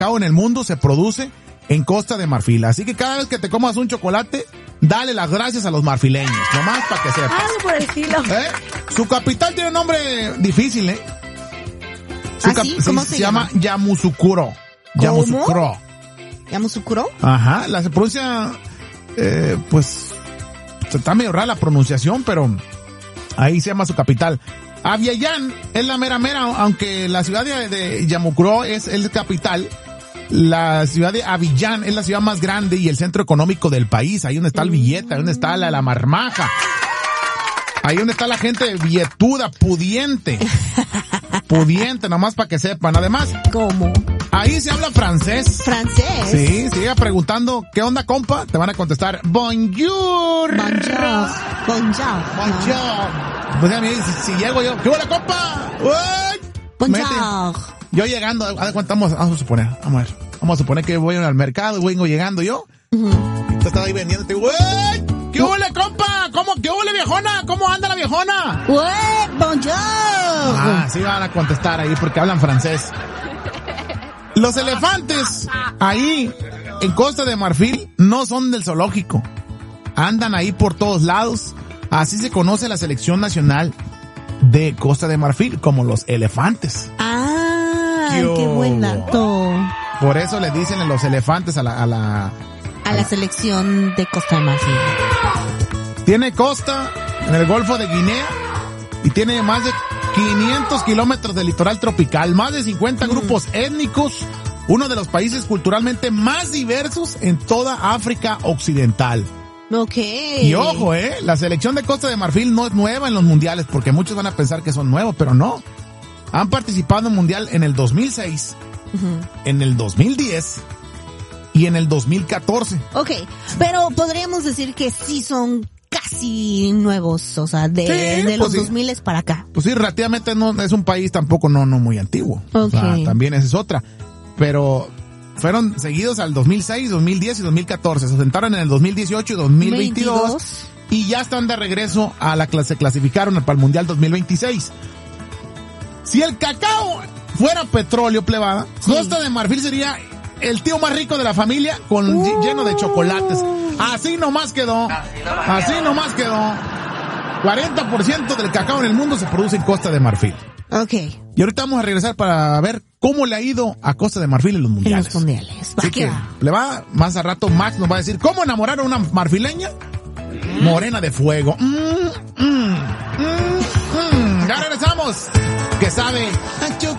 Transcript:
cacao en el mundo se produce en Costa de Marfil. Así que cada vez que te comas un chocolate, dale las gracias a los marfileños, nomás para que sepas. Algo por el estilo. Su capital tiene un nombre difícil, ¿Sí? ¿Cómo se llama? Yamoussoukro. ¿Cómo? ¿Yamoussoukro? Ajá, se pronuncia, pues, está medio rara la pronunciación, pero ahí se llama su capital. Abiyán es la mera, aunque la ciudad de Yamoussoukro es el capital. La ciudad de Abiyán es la ciudad más grande y el centro económico del país. Ahí donde está el billete, ahí donde está la marmaja. Ahí donde está la gente billetuda, pudiente. Pudiente, nomás para que sepan. Además, ¿cómo? Ahí se habla francés. ¿Francés? Sí, sigue preguntando, ¿qué onda, compa? Te van a contestar, bonjour. Bonjour. Bonjour. Bonjour. Pues a mí, si llego yo, ¿qué hola, compa? Uy, bonjour. Yo llegando, a ver cuánto vamos a suponer, vamos a suponer que voy al mercado y vengo llegando yo. Y tú estás ahí vendiendo, te digo, ¡uy! ¿Qué huele, compa? ¿Cómo? ¿Qué huele, viejona? ¿Cómo anda la viejona? ¡Uy! ¡Bonjour! Ah, sí van a contestar ahí porque hablan francés. Los elefantes ahí en Costa de Marfil no son del zoológico. Andan ahí por todos lados. Así se conoce la selección nacional de Costa de Marfil, como los elefantes. ¡Qué buen dato! Por eso le dicen los elefantes a la selección de Costa de Marfil. Tiene costa en el Golfo de Guinea y tiene más de 500 kilómetros de litoral tropical, más de 50 grupos étnicos, uno de los países culturalmente más diversos en toda África Occidental. Okay. Y ojo, la selección de Costa de Marfil no es nueva en los mundiales, porque muchos van a pensar que son nuevos, pero no. Han participado en mundial en el 2006, en el 2010 y en el 2014. Okay, pero podríamos decir que sí son casi nuevos, o sea, de pues los 2000 para acá. Pues sí, relativamente no es un país tampoco no muy antiguo. Okay. O sea, también esa es otra. Pero fueron seguidos al 2006, 2010 y 2014. Se sentaron en el 2018 y 2022. Y ya están de regreso se clasificaron para el Mundial 2026. Si el cacao fuera petróleo, plebada, Costa de Marfil sería el tío más rico de la familia lleno de chocolates. Así nomás quedó. 40% del cacao en el mundo se produce en Costa de Marfil. Okay. Y ahorita vamos a regresar para ver cómo le ha ido a Costa de Marfil en los mundiales. En los mundiales. Así que más a rato Max nos va a decir cómo enamorar a una marfileña morena de fuego. Ya regresamos. Que sabe a chocolate.